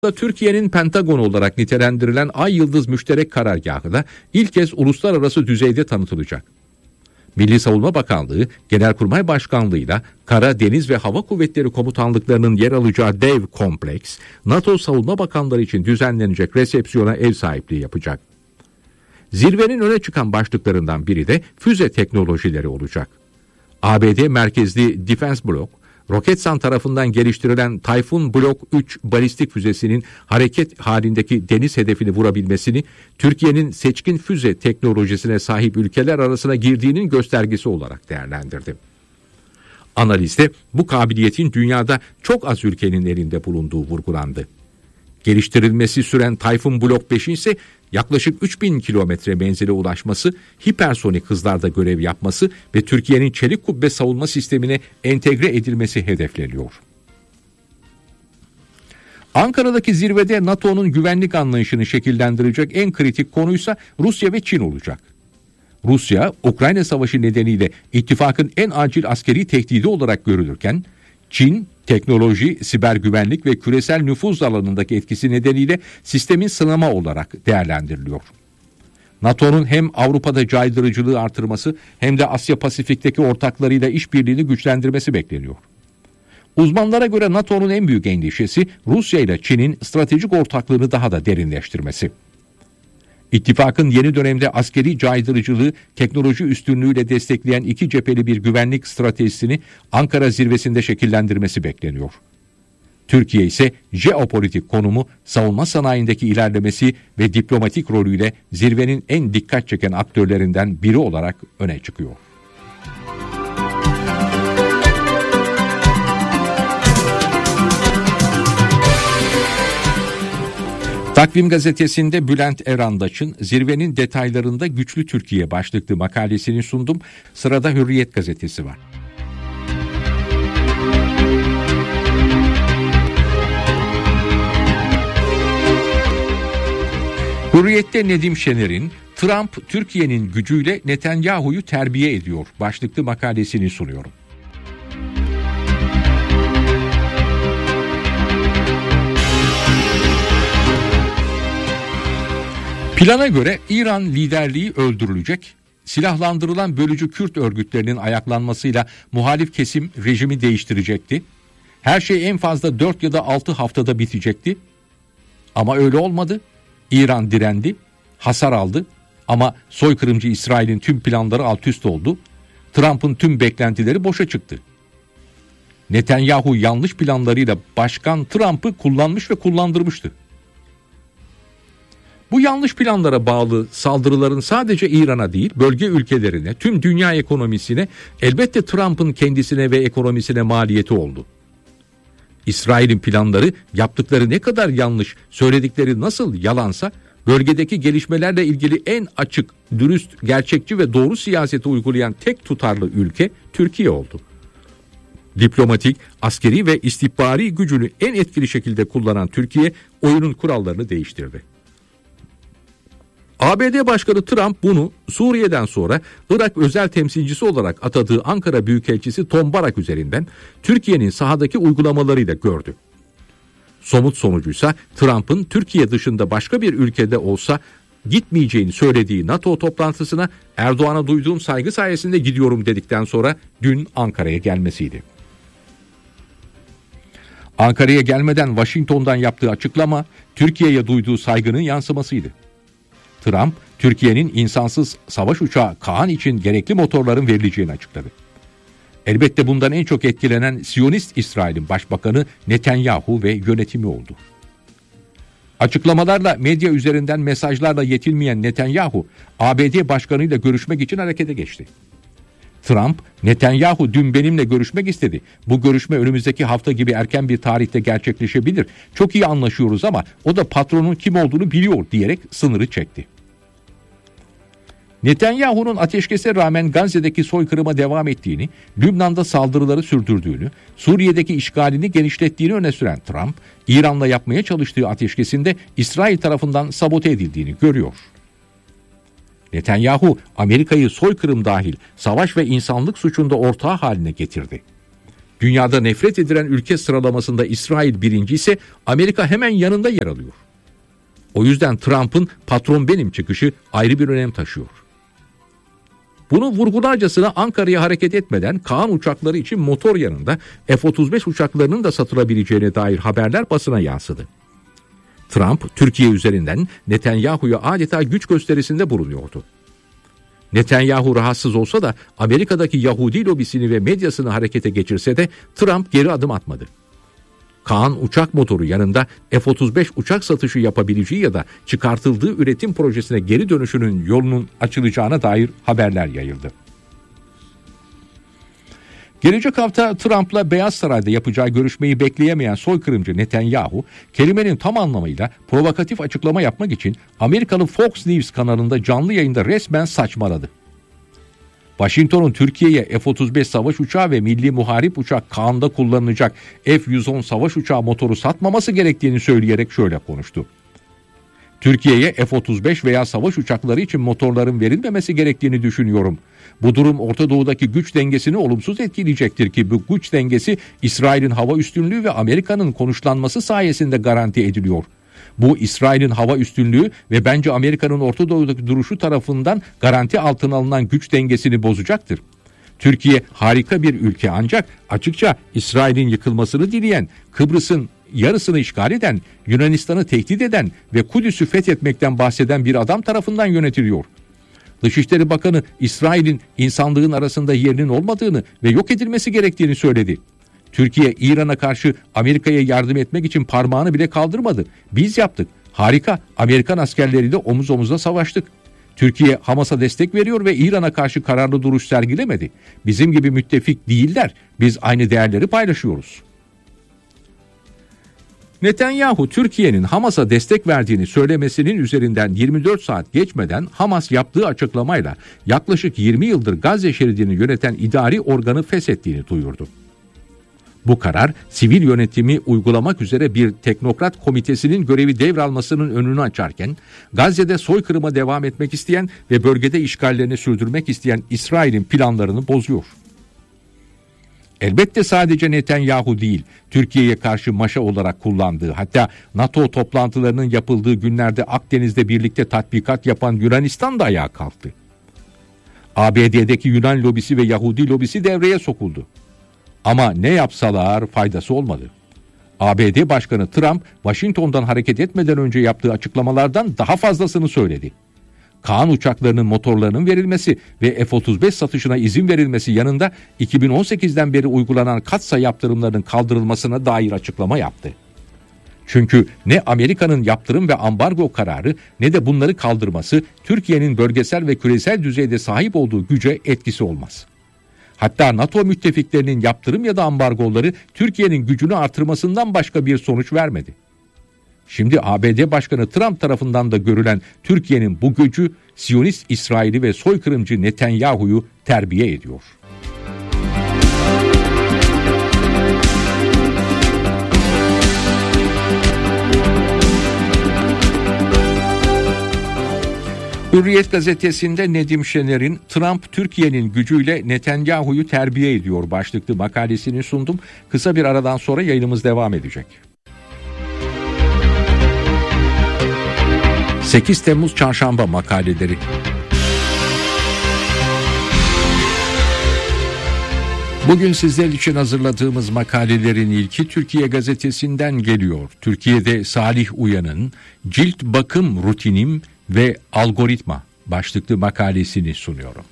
Türkiye'nin Pentagon olarak nitelendirilen Ay Yıldız Müşterek Karargahı da ilk kez uluslararası düzeyde tanıtılacak. Milli Savunma Bakanlığı, Genelkurmay Başkanlığı'yla Kara, Deniz ve Hava Kuvvetleri Komutanlıklarının yer alacağı dev kompleks, NATO Savunma Bakanları için düzenlenecek resepsiyona ev sahipliği yapacak. Zirvenin öne çıkan başlıklarından biri de füze teknolojileri olacak. ABD merkezli Defense Block, Roketsan tarafından geliştirilen Tayfun Block 3 balistik füzesinin hareket halindeki deniz hedefini vurabilmesini Türkiye'nin seçkin füze teknolojisine sahip ülkeler arasına girdiğinin göstergesi olarak değerlendirdi. Analizde bu kabiliyetin dünyada çok az ülkenin elinde bulunduğu vurgulandı. Geliştirilmesi süren Tayfun Block 5'in ise yaklaşık 3000 kilometre menzile ulaşması, hipersonik hızlarda görev yapması ve Türkiye'nin çelik kubbe savunma sistemine entegre edilmesi hedefleniyor. Ankara'daki zirvede NATO'nun güvenlik anlayışını şekillendirecek en kritik konuysa Rusya ve Çin olacak. Rusya, Ukrayna Savaşı nedeniyle ittifakın en acil askeri tehdidi olarak görülürken, Çin, teknoloji, siber güvenlik ve küresel nüfuz alanındaki etkisi nedeniyle sistemin sınama olarak değerlendiriliyor. NATO'nun hem Avrupa'da caydırıcılığı artırması hem de Asya Pasifik'teki ortaklarıyla işbirliğini güçlendirmesi bekleniyor. Uzmanlara göre NATO'nun en büyük endişesi Rusya ile Çin'in stratejik ortaklığını daha da derinleştirmesi. İttifakın yeni dönemde askeri caydırıcılığı teknoloji üstünlüğüyle destekleyen iki cepheli bir güvenlik stratejisini Ankara zirvesinde şekillendirmesi bekleniyor. Türkiye ise jeopolitik konumu, savunma sanayindeki ilerlemesi ve diplomatik rolüyle zirvenin en dikkat çeken aktörlerinden biri olarak öne çıkıyor. Takvim gazetesinde Bülent Erandaç'ın zirvenin detaylarında Güçlü Türkiye başlıklı makalesini sundum. Sırada Hürriyet gazetesi var. Hürriyet'te Nedim Şener'in Trump Türkiye'nin gücüyle Netanyahu'yu terbiye ediyor başlıklı makalesini sunuyorum. Plana göre İran liderliği öldürülecek, silahlandırılan bölücü Kürt örgütlerinin ayaklanmasıyla muhalif kesim rejimi değiştirecekti. Her şey en fazla 4 ya da 6 haftada bitecekti. Ama öyle olmadı. İran direndi, hasar aldı ama soykırımcı İsrail'in tüm planları alt üst oldu. Trump'ın tüm beklentileri boşa çıktı. Netanyahu yanlış planlarıyla Başkan Trump'ı kullanmış ve kullandırmıştı. Bu yanlış planlara bağlı saldırıların sadece İran'a değil, bölge ülkelerine, tüm dünya ekonomisine, elbette Trump'ın kendisine ve ekonomisine maliyeti oldu. İsrail'in planları, yaptıkları ne kadar yanlış, söyledikleri nasıl yalansa, bölgedeki gelişmelerle ilgili en açık, dürüst, gerçekçi ve doğru siyaseti uygulayan tek tutarlı ülke Türkiye oldu. Diplomatik, askeri ve istihbari gücünü en etkili şekilde kullanan Türkiye, oyunun kurallarını değiştirdi. ABD Başkanı Trump bunu Suriye'den sonra Irak özel temsilcisi olarak atadığı Ankara Büyükelçisi Tom Barak üzerinden Türkiye'nin sahadaki uygulamalarıyla gördü. Somut sonucuysa Trump'ın Türkiye dışında başka bir ülkede olsa gitmeyeceğini söylediği NATO toplantısına Erdoğan'a duyduğum saygı sayesinde gidiyorum dedikten sonra dün Ankara'ya gelmesiydi. Ankara'ya gelmeden Washington'dan yaptığı açıklama Türkiye'ye duyduğu saygının yansımasıydı. Trump, Türkiye'nin insansız savaş uçağı Kaan için gerekli motorların verileceğini açıkladı. Elbette bundan en çok etkilenen Siyonist İsrail'in başbakanı Netanyahu ve yönetimi oldu. Açıklamalarla, medya üzerinden mesajlarla yetinmeyen Netanyahu, ABD başkanıyla görüşmek için harekete geçti. Trump, Netanyahu dün benimle görüşmek istedi. Bu görüşme önümüzdeki hafta gibi erken bir tarihte gerçekleşebilir. Çok iyi anlaşıyoruz ama o da patronun kim olduğunu biliyor diyerek sınırı çekti. Netanyahu'nun ateşkese rağmen Gazze'deki soykırıma devam ettiğini, Lübnan'da saldırıları sürdürdüğünü, Suriye'deki işgalini genişlettiğini öne süren Trump, İran'la yapmaya çalıştığı ateşkesinde İsrail tarafından sabote edildiğini görüyor. Netanyahu, Amerika'yı soykırım dahil savaş ve insanlık suçunda ortağı haline getirdi. Dünyada nefret edilen ülke sıralamasında İsrail birinci ise Amerika hemen yanında yer alıyor. O yüzden Trump'ın patron benim çıkışı ayrı bir önem taşıyor. Bunu vurgularcasına Ankara'ya hareket etmeden Kaan uçakları için motor yanında F-35 uçaklarının da satılabileceğine dair haberler basına yansıdı. Trump, Türkiye üzerinden Netanyahu'ya adeta güç gösterisinde bulunuyordu. Netanyahu rahatsız olsa da Amerika'daki Yahudi lobisini ve medyasını harekete geçirse de Trump geri adım atmadı. Kaan uçak motoru yanında F-35 uçak satışı yapabileceği ya da çıkartıldığı üretim projesine geri dönüşünün yolunun açılacağına dair haberler yayıldı. Gelecek hafta Trump'la Beyaz Saray'da yapacağı görüşmeyi bekleyemeyen soykırımcı Netanyahu, kelimenin tam anlamıyla provokatif açıklama yapmak için Amerikalı Fox News kanalında canlı yayında resmen saçmaladı. Washington'un Türkiye'ye F-35 savaş uçağı ve milli muharip uçak Kaan'da kullanılacak F-110 savaş uçağı motoru satmaması gerektiğini söyleyerek şöyle konuştu. Türkiye'ye F-35 veya savaş uçakları için motorların verilmemesi gerektiğini düşünüyorum. Bu durum Orta Doğu'daki güç dengesini olumsuz etkileyecektir ki bu güç dengesi İsrail'in hava üstünlüğü ve Amerika'nın konuşlanması sayesinde garanti ediliyor. Bu İsrail'in hava üstünlüğü ve bence Amerika'nın Orta Doğu'daki duruşu tarafından garanti altına alınan güç dengesini bozacaktır. Türkiye harika bir ülke ancak açıkça İsrail'in yıkılmasını dileyen, Kıbrıs'ın yarısını işgal eden, Yunanistan'ı tehdit eden ve Kudüs'ü fethetmekten bahseden bir adam tarafından yönetiliyor. Dışişleri Bakanı İsrail'in insanlığın arasında yerinin olmadığını ve yok edilmesi gerektiğini söyledi. Türkiye İran'a karşı Amerika'ya yardım etmek için parmağını bile kaldırmadı. Biz yaptık. Harika. Amerikan askerleriyle omuz omuza savaştık. Türkiye Hamas'a destek veriyor ve İran'a karşı kararlı duruş sergilemedi. Bizim gibi müttefik değiller. Biz aynı değerleri paylaşıyoruz. Netanyahu, Türkiye'nin Hamas'a destek verdiğini söylemesinin üzerinden 24 saat geçmeden Hamas yaptığı açıklamayla yaklaşık 20 yıldır Gazze şeridini yöneten idari organı feshettiğini duyurdu. Bu karar, sivil yönetimi uygulamak üzere bir teknokrat komitesinin görevi devralmasının önünü açarken, Gazze'de soykırıma devam etmek isteyen ve bölgede işgallerini sürdürmek isteyen İsrail'in planlarını bozuyor. Elbette sadece Netanyahu değil, Türkiye'ye karşı maşa olarak kullandığı, hatta NATO toplantılarının yapıldığı günlerde Akdeniz'de birlikte tatbikat yapan Yunanistan da ayağa kalktı. ABD'deki Yunan lobisi ve Yahudi lobisi devreye sokuldu. Ama ne yapsalar faydası olmadı. ABD Başkanı Trump, Washington'dan hareket etmeden önce yaptığı açıklamalardan daha fazlasını söyledi. Kaan uçaklarının motorlarının verilmesi ve F-35 satışına izin verilmesi yanında 2018'den beri uygulanan katsayı yaptırımlarının kaldırılmasına dair açıklama yaptı. Çünkü ne Amerika'nın yaptırım ve ambargo kararı ne de bunları kaldırması Türkiye'nin bölgesel ve küresel düzeyde sahip olduğu güce etkisi olmaz. Hatta NATO müttefiklerinin yaptırım ya da ambargoları Türkiye'nin gücünü artırmasından başka bir sonuç vermedi. Şimdi ABD Başkanı Trump tarafından da görülen Türkiye'nin bu gücü Siyonist İsrail'i ve soykırımcı Netanyahu'yu terbiye ediyor. Hürriyet gazetesinde Nedim Şener'in Trump Türkiye'nin gücüyle Netanyahu'yu terbiye ediyor başlıklı makalesini sundum. Kısa bir aradan sonra yayınımız devam edecek. 8 Temmuz Çarşamba makaleleri. Bugün sizler için hazırladığımız makalelerin ilki Türkiye Gazetesi'nden geliyor. Türkiye'de Salih Uyan'ın Cilt Bakım Rutinim ve Algoritma başlıklı makalesini sunuyorum.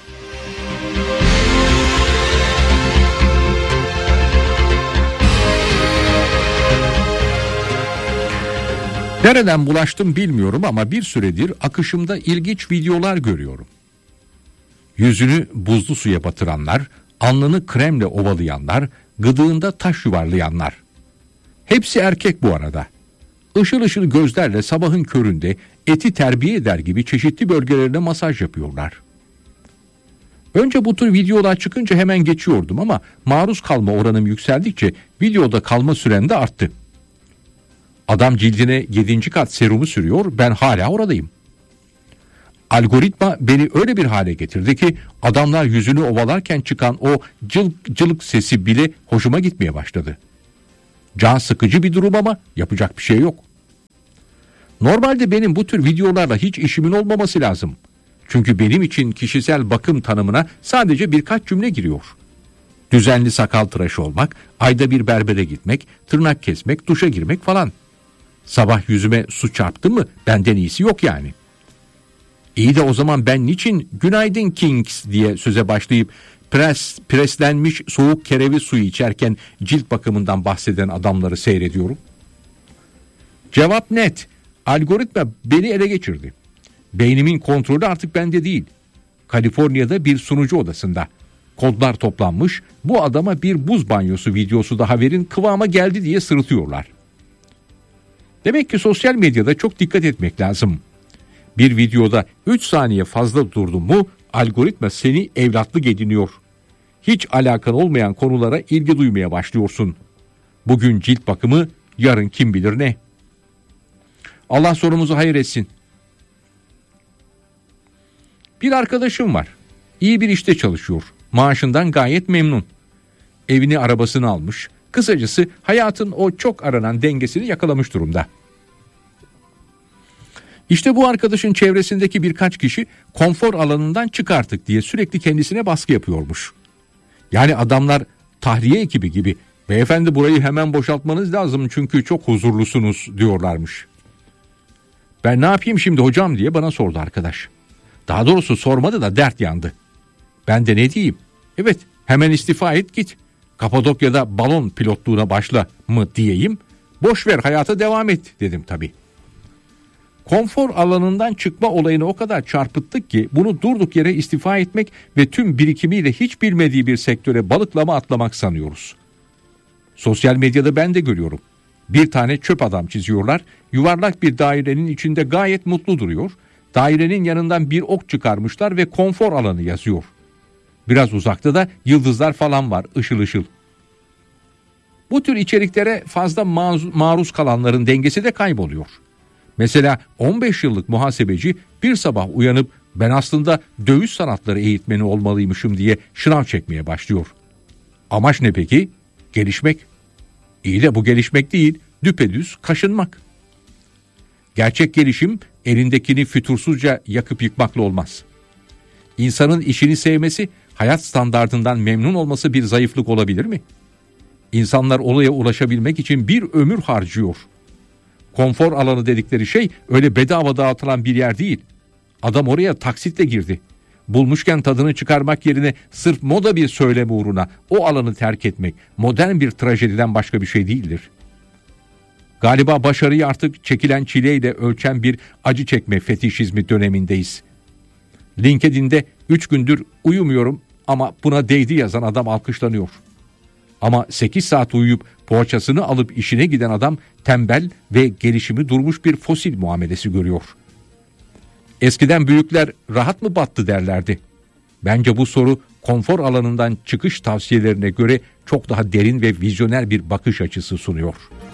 Nereden bulaştım bilmiyorum ama bir süredir akışımda ilginç videolar görüyorum. Yüzünü buzlu suya batıranlar, alnını kremle ovalayanlar, gıdığında taş yuvarlayanlar. Hepsi erkek bu arada. Işıl ışıl gözlerle sabahın köründe eti terbiye eder gibi çeşitli bölgelerine masaj yapıyorlar. Önce bu tür videolar çıkınca hemen geçiyordum ama maruz kalma oranım yükseldikçe videoda kalma sürem de arttı. Adam cildine 7. kat serumu sürüyor, ben hala oradayım. Algoritma beni öyle bir hale getirdi ki adamlar yüzünü ovalarken çıkan o cılk cılık sesi bile hoşuma gitmeye başladı. Can sıkıcı bir durum ama yapacak bir şey yok. Normalde benim bu tür videolarla hiç işimin olmaması lazım. Çünkü benim için kişisel bakım tanımına sadece birkaç cümle giriyor. Düzenli sakal tıraşı olmak, ayda bir berbere gitmek, tırnak kesmek, duşa girmek falan. Sabah yüzüme su çarptı mı benden iyisi yok yani. İyi de o zaman ben niçin "Günaydın Kings" diye söze başlayıp preslenmiş soğuk kereviz suyu içerken cilt bakımından bahseden adamları seyrediyorum? Cevap net. Algoritma beni ele geçirdi. Beynimin kontrolü artık bende değil. Kaliforniya'da bir sunucu odasında. Kodlar toplanmış, bu adama bir buz banyosu videosu daha verin, kıvama geldi diye sırıtıyorlar. Demek ki sosyal medyada çok dikkat etmek lazım. Bir videoda 3 saniye fazla durdun mu algoritma seni evlatlık ediniyor. Hiç alakan olmayan konulara ilgi duymaya başlıyorsun. Bugün cilt bakımı, yarın kim bilir ne. Allah sonumuzu hayır etsin. Bir arkadaşım var. İyi bir işte çalışıyor. Maaşından gayet memnun. Evini, arabasını almış. Kısacası hayatın o çok aranan dengesini yakalamış durumda. İşte bu arkadaşın çevresindeki birkaç kişi konfor alanından çık artık diye sürekli kendisine baskı yapıyormuş. Yani adamlar tahliye ekibi gibi, "Beyefendi burayı hemen boşaltmanız lazım çünkü çok huzurlusunuz" diyorlarmış. "Ben ne yapayım şimdi hocam?" diye bana sordu arkadaş. Daha doğrusu sormadı da dert yandı. Ben de ne diyeyim? Evet, hemen istifa et git. Kapadokya'da balon pilotluğuna başla mı diyeyim? Boş ver, hayata devam et dedim tabii. Konfor alanından çıkma olayını o kadar çarpıttık ki bunu durduk yere istifa etmek ve tüm birikimiyle hiç bilmediği bir sektöre balıklama atlamak sanıyoruz. Sosyal medyada ben de görüyorum. Bir tane çöp adam çiziyorlar. Yuvarlak bir dairenin içinde gayet mutlu duruyor. Dairenin yanından bir ok çıkarmışlar ve konfor alanı yazıyor. Biraz uzakta da yıldızlar falan var, ışıl ışıl. Bu tür içeriklere fazla maruz kalanların dengesi de kayboluyor. Mesela 15 yıllık muhasebeci bir sabah uyanıp "Ben aslında dövüş sanatları eğitmeni olmalıymışım" diye şınav çekmeye başlıyor. Amaç ne peki? Gelişmek. İyi de bu gelişmek değil, düpedüz kaşınmak. Gerçek gelişim elindekini fütursuzca yakıp yıkmakla olmaz. İnsanın işini sevmesi, hayat standardından memnun olması bir zayıflık olabilir mi? İnsanlar olaya ulaşabilmek için bir ömür harcıyor. Konfor alanı dedikleri şey öyle bedava dağıtılan bir yer değil. Adam oraya taksitle girdi. Bulmuşken tadını çıkarmak yerine sırf moda bir söylem uğruna o alanı terk etmek modern bir trajediden başka bir şey değildir. Galiba başarıyı artık çekilen çileyle ölçen bir acı çekme fetişizmi dönemindeyiz. LinkedIn'de 3 gündür uyumuyorum ama buna değdi yazan adam alkışlanıyor. Ama 8 saat uyuyup poğaçasını alıp işine giden adam tembel ve gelişimi durmuş bir fosil muamelesi görüyor. Eskiden büyükler rahat mı battı derlerdi. Bence bu soru konfor alanından çıkış tavsiyelerine göre çok daha derin ve vizyoner bir bakış açısı sunuyor.